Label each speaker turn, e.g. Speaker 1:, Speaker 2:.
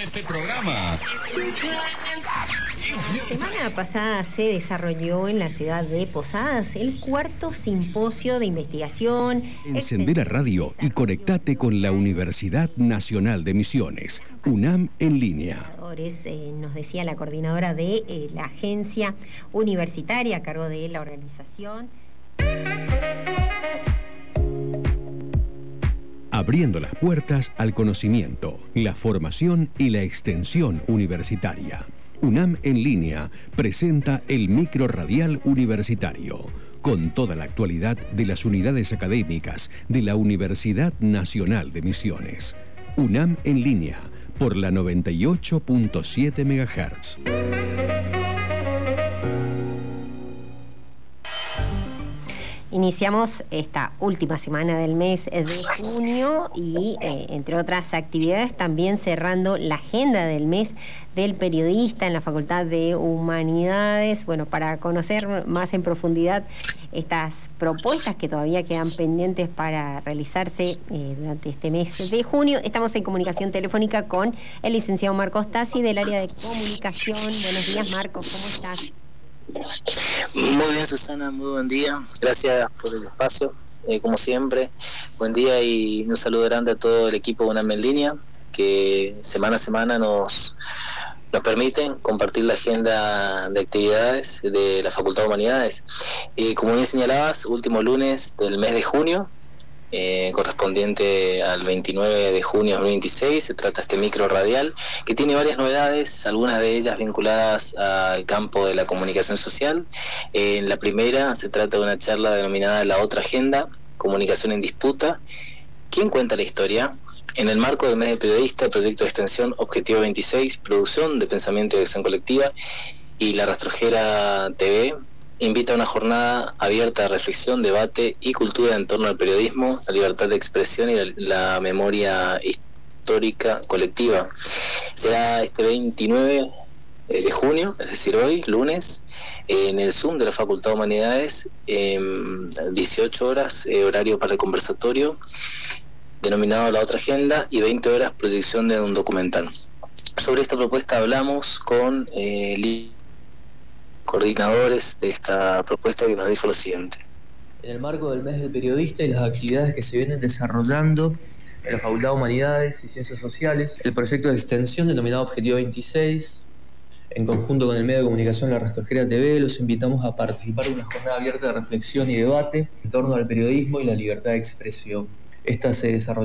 Speaker 1: este programa.
Speaker 2: La semana pasada se desarrolló en la ciudad de Posadas el cuarto simposio de investigación.
Speaker 3: Encender a radio y conectate con la Universidad Nacional de Misiones, UNAM en línea.
Speaker 2: Nos decía la coordinadora de la agencia universitaria a cargo de la organización.
Speaker 3: Abriendo las puertas al conocimiento, la formación y la extensión universitaria. UNAM en línea presenta el micro radial universitario, con toda la actualidad de las unidades académicas de la Universidad Nacional de Misiones. UNAM en línea, por la 98.7 MHz.
Speaker 2: Iniciamos esta última semana del mes de junio y, entre otras actividades, también cerrando la agenda del mes del periodista en la Facultad de Humanidades. Bueno, para conocer más en profundidad estas propuestas que todavía quedan pendientes para realizarse durante este mes de junio, estamos en comunicación telefónica con el licenciado Marcos Tassi del área de comunicación. Buenos días, Marcos, ¿cómo estás?
Speaker 4: Muy bien, Susana, muy buen día. Gracias por el espacio, como siempre. Buen día y un saludo grande a todo el equipo de UNAM en línea, que semana a semana nos permiten compartir la agenda de actividades de la Facultad de Humanidades. Como bien señalabas, último lunes del mes de junio, correspondiente al 29 de junio de 2026, se trata este micro radial que tiene varias novedades, algunas de ellas vinculadas al campo de la comunicación social. En la primera se trata de una charla denominada La Otra Agenda, Comunicación en Disputa. ¿Quién cuenta la historia? En el marco del mes del periodista, el proyecto de extensión Objetivo 26, producción de pensamiento y acción colectiva, y La Rastrojera TV invita a una jornada abierta de reflexión, debate y cultura en torno al periodismo, la libertad de expresión y la memoria histórica colectiva. Será este 29 de junio, es decir, hoy, lunes, en el Zoom de la Facultad de Humanidades, 18 horas, horario para el conversatorio, denominado La Otra Agenda, y 20 horas, proyección de un documental. Sobre esta propuesta hablamos con coordinadores de esta propuesta, que nos dijo lo siguiente.
Speaker 5: En el marco del mes del periodista y las actividades que se vienen desarrollando en la Facultad de Humanidades y Ciencias Sociales, el proyecto de extensión denominado Objetivo 26, en conjunto con el medio de comunicación La Rastrojera TV, los invitamos a participar en una jornada abierta de reflexión y debate en torno al periodismo y la libertad de expresión. Esta se desarrolló